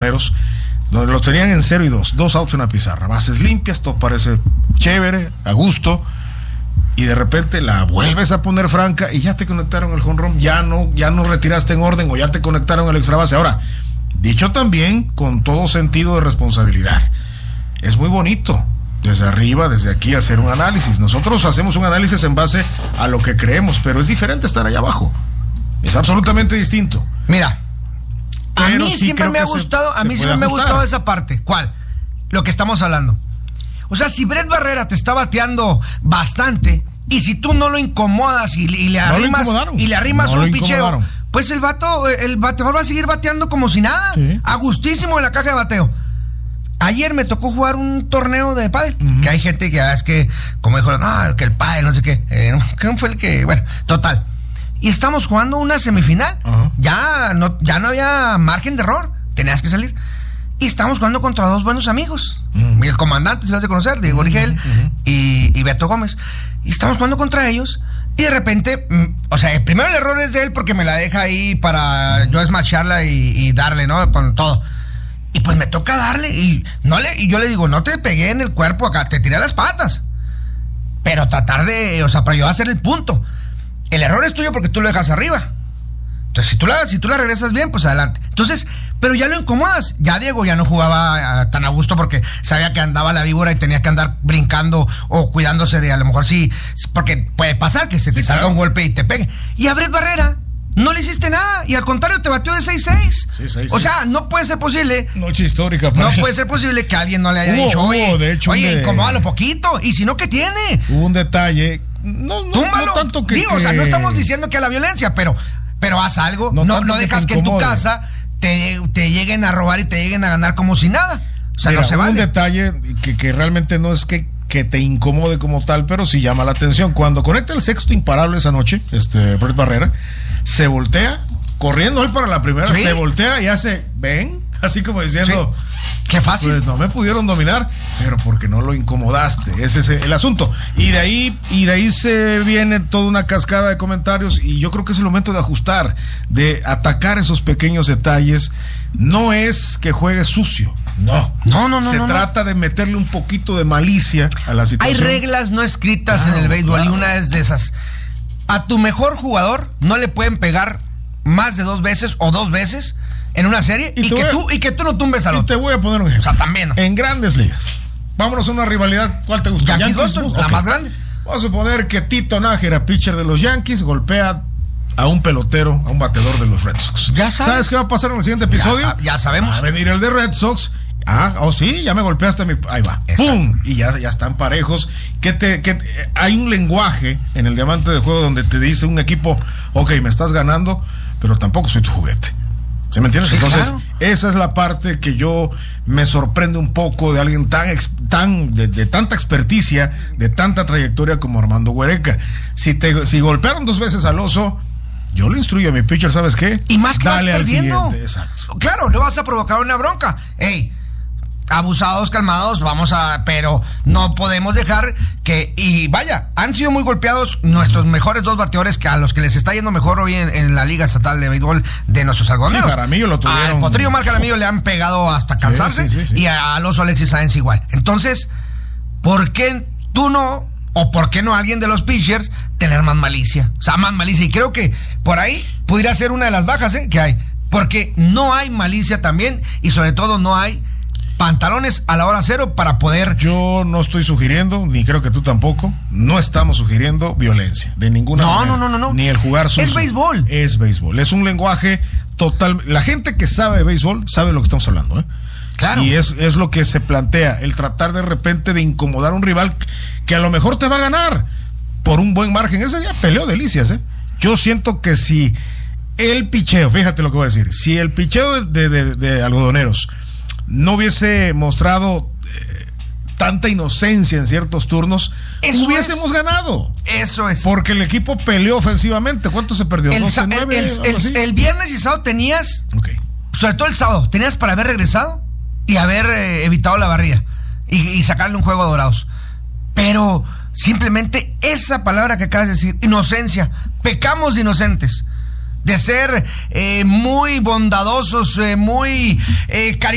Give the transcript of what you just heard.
algodoneros, donde los tenían en 0-2, 2 outs en la pizarra, bases limpias, todo parece chévere, a gusto, y de repente la vuelves a poner franca y ya te conectaron el home run, ya no retiraste en orden o ya te conectaron el extra base. Ahora, dicho también con todo sentido de responsabilidad, es muy bonito desde arriba, desde aquí, hacer un análisis. Nosotros hacemos un análisis en base a lo que creemos, pero es diferente estar allá abajo, es absolutamente distinto. Mira, a pero mí sí siempre me ha gustado, esa parte. ¿Cuál? Lo que estamos hablando. O sea, si Brett Barrera te está bateando bastante, y si tú no lo incomodas y le arrimas un picheo, pues el bateador va a seguir bateando como si nada, sí, a gustísimo en la caja de bateo. Ayer me tocó jugar un torneo de pádel, que hay gente que es que, como dijo, no, que el pádel, no sé qué, ¿quién fue el que? Bueno, total. Y estamos jugando una semifinal, ya no había margen de error, tenías que salir. Y estamos jugando contra dos buenos amigos. El comandante, se lo has de conocer, Diego Rigel y Beto Gómez. Y estamos jugando contra ellos. Y de repente, o sea, primero el error es de él porque me la deja ahí para yo smasharla y darle, ¿no? Con todo. Y pues me toca darle. Y yo le digo, no te pegué en el cuerpo acá, te tiré a las patas. Pero tratar de, o sea, para yo hacer el punto. El error es tuyo porque tú lo dejas arriba. Entonces, si tú la regresas bien, pues adelante. Entonces, pero ya lo incomodas. Ya Diego ya no jugaba tan a gusto porque sabía que andaba la víbora y tenía que andar brincando o cuidándose de, a lo mejor sí, porque puede pasar que se te salga un golpe y te pegue. Y a Brett Barrera no le hiciste nada y al contrario te batió de 6-6. O sea, no puede ser posible. Noche histórica. No puede ser posible que alguien no le haya dicho, oye, incomódalo poquito. Y si no, ¿qué tiene? Hubo un detalle. No tanto que... Digo, o sea, no estamos diciendo que a la violencia, pero haz algo. No dejas que en tu casa te lleguen a robar y te lleguen a ganar como si nada. O sea, mira, no se vale. Un detalle que realmente no es que te incomode como tal, pero sí llama la atención. Cuando conecta el sexto imparable esa noche, Brett Barrera, se voltea, corriendo él para la primera, ¿sí? Se voltea y hace, ven, así como diciendo... Sí. Qué fácil. Pues no me pudieron dominar, pero porque no lo incomodaste. Ese es el asunto. Y de ahí se viene toda una cascada de comentarios y yo creo que es el momento de ajustar, de atacar esos pequeños detalles. No es que juegue sucio. No. Se trata de meterle un poquito de malicia a la situación. Hay reglas no escritas en el béisbol y una es de esas. A tu mejor jugador no le pueden pegar más de 2 veces o 2 veces en una serie y que tú no tumbes al otro. Te voy a poner un ejemplo. O sea, también, ¿no? En Grandes Ligas. Vámonos a una rivalidad. ¿Cuál te gusta? Yankees-Boston, la más grande. Vamos a suponer que Tito Nájera, pitcher de los Yankees, golpea a un pelotero, a un bateador de los Red Sox. Ya sabes. ¿Sabes qué va a pasar en el siguiente episodio? Ya sabemos. Va a venir el de Red Sox. Sí, ya me golpeaste ahí va. Exacto. ¡Pum! Y ya están parejos. Hay un lenguaje en el diamante de juego donde te dice un equipo, ok, me estás ganando, pero tampoco soy tu juguete. ¿Sí me entiendes? Sí, entonces, claro. Esa es la parte que yo me sorprende un poco de alguien de tanta experticia, de tanta trayectoria como Armando Huereca. Si golpearon 2 veces al oso, yo le instruyo a mi pitcher, ¿sabes qué? Y más que dale vas perdiendo. Al siguiente, exacto. Claro, no vas a provocar una bronca. Ey, abusados, calmados, pero no podemos dejar que, y vaya, han sido muy golpeados nuestros mejores 2 bateadores que a los que les está yendo mejor hoy en la Liga Estatal de Béisbol de nuestros algodoneros. Sí, Jaramillo lo tuvieron. Al Potrillo Mar Jaramillo le han pegado hasta cansarse, sí. Y a los Alexis Sáenz igual. Entonces, ¿por qué tú no, o por qué no alguien de los pitchers tener más malicia? O sea, más malicia, y creo que por ahí pudiera ser una de las bajas que hay, porque no hay malicia también, y sobre todo no hay pantalones a la hora cero para poder... Yo no estoy sugiriendo, ni creo que tú tampoco, no estamos sugiriendo violencia, de ninguna manera. No. Ni el jugar sucio. Es béisbol. Es béisbol, es un lenguaje total... La gente que sabe de béisbol sabe lo que estamos hablando, Claro. Y es lo que se plantea, el tratar de repente de incomodar a un rival que a lo mejor te va a ganar por un buen margen. Ese día peleó delicias, Yo siento que si el picheo, fíjate lo que voy a decir, si el picheo de algodoneros no hubiese mostrado tanta inocencia en ciertos turnos, hubiésemos ganado. Eso es. Porque el equipo peleó ofensivamente. ¿Cuánto se perdió? El viernes y sábado tenías, sobre todo el sábado, tenías para haber regresado y haber evitado la barrida y sacarle un juego a Dorados. Pero simplemente esa palabra que acabas de decir, inocencia, pecamos de inocentes, de ser muy bondadosos, muy